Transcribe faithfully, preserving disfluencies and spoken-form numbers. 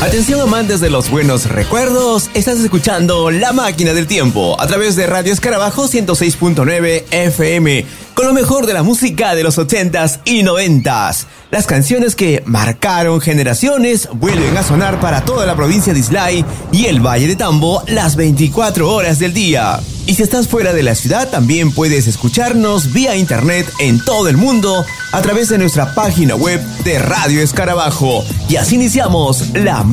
Atención amantes de los buenos recuerdos, estás escuchando La Máquina del Tiempo a través de Radio Escarabajo ciento seis punto nueve F M, con lo mejor de la música de los ochentas y noventas. Las canciones que marcaron generaciones vuelven a sonar para toda la provincia de Islay y el Valle de Tambo las veinticuatro horas del día. Y si estás fuera de la ciudad, también puedes escucharnos vía internet en todo el mundo a través de nuestra página web de Radio Escarabajo. Y así iniciamos La